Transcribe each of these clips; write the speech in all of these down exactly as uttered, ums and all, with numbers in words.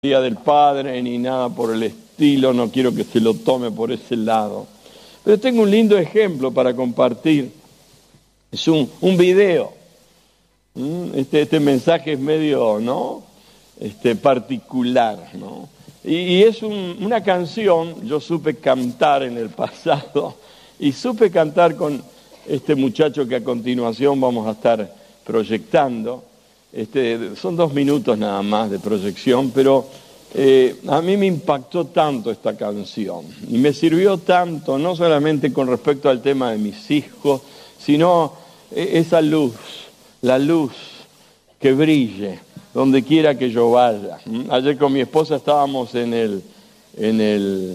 Día del Padre ni nada por el estilo, no quiero que se lo tome por ese lado. Pero tengo un lindo ejemplo para compartir. Es un, un video. Este, este mensaje es medio, ¿no? Este, particular, ¿no? Y, y es un, una canción, yo supe cantar en el pasado, y supe cantar con este muchacho que a continuación vamos a estar proyectando. Este, son dos minutos nada más de proyección, pero eh, a mí me impactó tanto esta canción y me sirvió tanto, no solamente con respecto al tema de mis hijos, sino esa luz, la luz que brille donde quiera que yo vaya. Ayer con mi esposa estábamos en el, en el,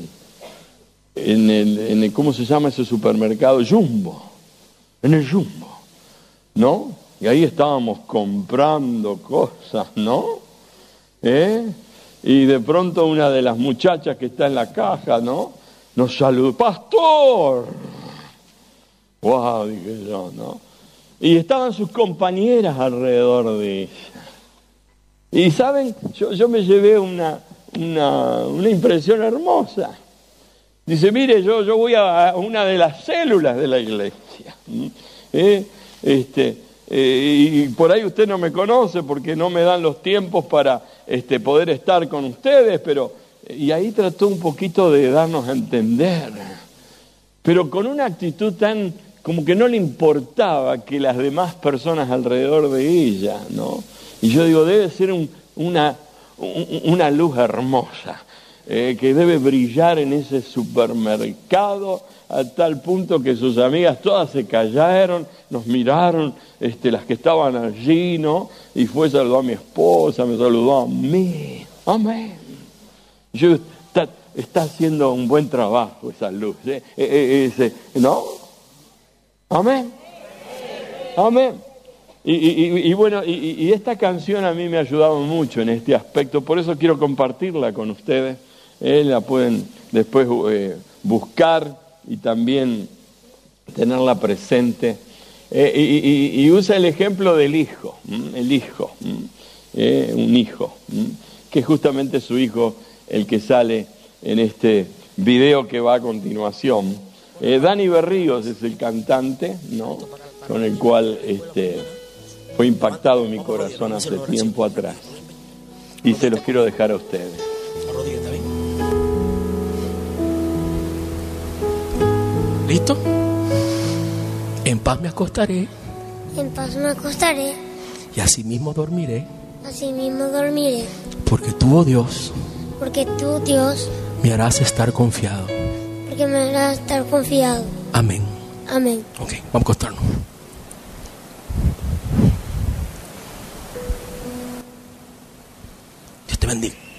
en el, en el ¿cómo se llama ese supermercado? Jumbo, en el Jumbo, ¿no? Y ahí estábamos comprando cosas, ¿no? ¿Eh? Y de pronto una de las muchachas que está en la caja, ¿no? Nos saludó, ¡Pastor! ¡Wow! Dije yo, ¿no? Y estaban sus compañeras alrededor de ella. Y ¿saben? Yo, yo me llevé una, una, una impresión hermosa. Dice, mire, yo, yo voy a una de las células de la iglesia. ¿Eh? Este... Eh, y por ahí usted no me conoce porque no me dan los tiempos para este, poder estar con ustedes, pero y ahí trató un poquito de darnos a entender, pero con una actitud tan como que no le importaba que las demás personas alrededor de ella, ¿no? Y yo digo, debe ser un, una, un, una luz hermosa eh, que debe brillar en ese supermercado a tal punto que sus amigas todas se callaron, nos miraron, este, las que estaban allí, ¿no? Y fue, saludó a mi esposa, me saludó a mí. Amén. Yo, está, está haciendo un buen trabajo esa luz, ¿eh? Eh, eh, ese, ¿no? Amén. Amén. Y, y, y bueno, y, y esta canción a mí me ha ayudado mucho en este aspecto, por eso quiero compartirla con ustedes. Eh, la pueden después eh, buscar y también tenerla presente. Eh, y, y, y usa el ejemplo del hijo, el hijo, eh, un hijo, que es justamente su hijo el que sale en este video que va a continuación. Eh, Dani Berríos es el cantante, ¿no? Con el cual este, fue impactado mi corazón hace tiempo atrás. Y se los quiero dejar a ustedes. ¿Listo? En paz me acostaré. En paz me acostaré. Y así mismo dormiré. Así mismo dormiré. Porque tú, oh Dios, porque tú, Dios, me harás estar confiado. Porque me harás estar confiado. Amén. Amén. Ok, vamos a acostarnos. Dios te bendiga.